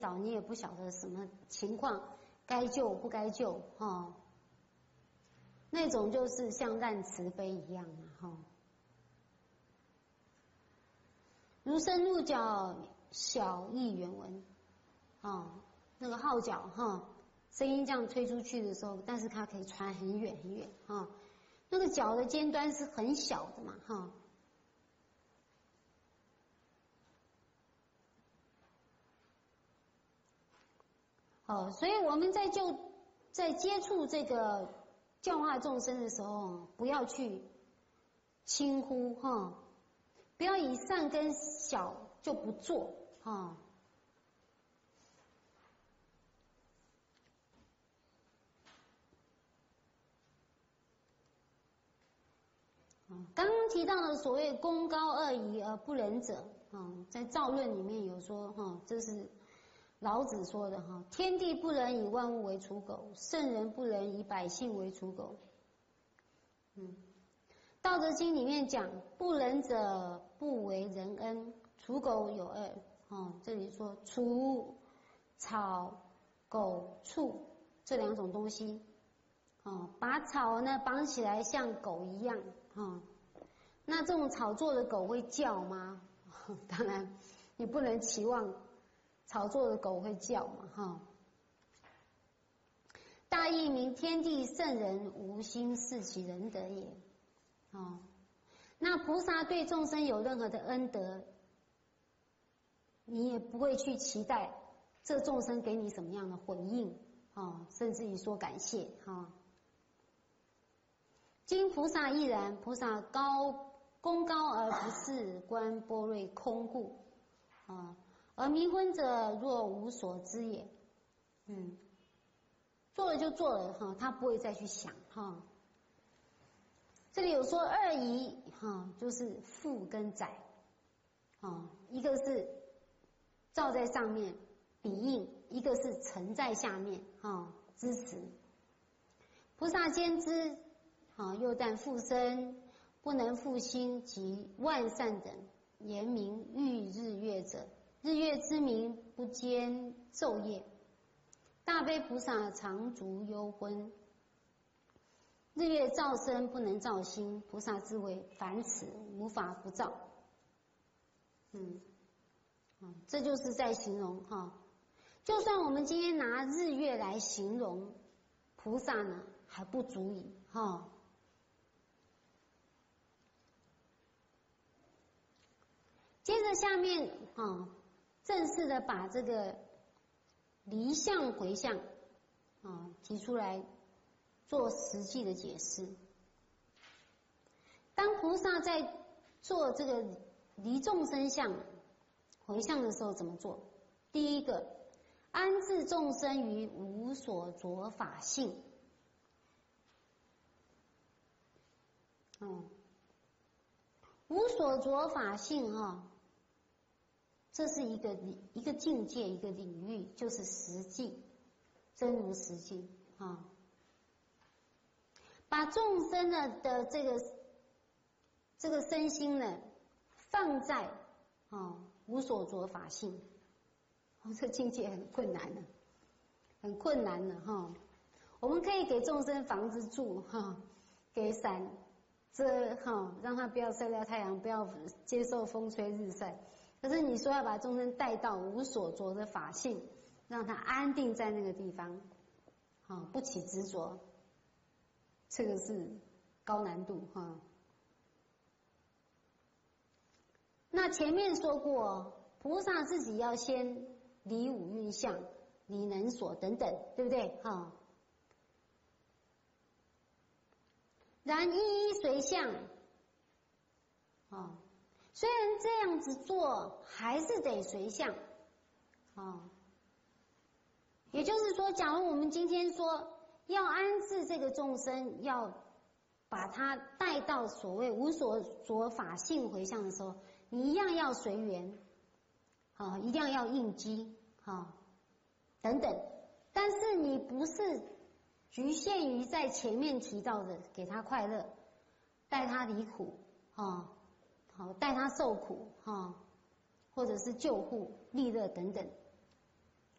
早你也不晓得什么情况，该救不该救哈。那种就是像烂慈悲一样的哈。如声入角，小意原文，那个号角哈，声音这样吹出去的时候，但是它可以传很远很远哈。那个角的尖端是很小的嘛哈。所以我们在接触这个教化众生的时候，不要去轻忽哈，不要以善根小就不做哈。刚刚提到的所谓功高二仪而不仁者，在造论里面有说这是老子说的哈，天地不仁以万物为刍狗，圣人不仁以百姓为刍狗。道德经里面讲，不仁者不为人恩，刍狗有二。这里说刍、草、狗、畜这两种东西，把草呢绑起来像狗一样，那这种草做的狗会叫吗？当然，你不能期望草做的狗会叫嘛，大义名天地圣人无心视其仁德也。那菩萨对众生有任何的恩德，你也不会去期待这众生给你什么样的回应，甚至于说感谢。今菩萨亦然，菩萨功高而不是观般若空故，而迷昏者若无所知也。做了就做了他不会再去想这里有说二仪就是覆跟载，一个是照在上面比印，一个是沉在下面支持。菩萨兼知又但复身，不能复心及万善等，言明欲日月者，日月之名不兼昼夜。大悲菩萨常足幽昏，日月照身不能照心，菩萨之为凡此无法不照。这就是在形容就算我们今天拿日月来形容菩萨呢，还不足以接着下面正式的把这个离相回向提出来做实际的解释。当菩萨在做这个离众生相回向的时候怎么做？第一个，安置众生于无所着法性。无所着法性这是一个境界，一个领域，就是实际，真如实际把众生的这个身心呢放在无所着法性，这境界很困难的，很困难的我们可以给众生房子住给伞遮让他不要晒到太阳，不要接受风吹日晒。可是你说要把众生带到无所着的法性，让他安定在那个地方不起执着，这个是高难度那前面说过，菩萨自己要先离五蕴相，离能所等等，对不对然一一随相虽然这样子做，还是得随相也就是说，假如我们今天说要安置这个众生，要把他带到所谓无所着法性回向的时候，你一样要随缘一样要应机等等，但是你不是局限于在前面提到的给他快乐，带他离苦带他受苦或者是救护利乐等等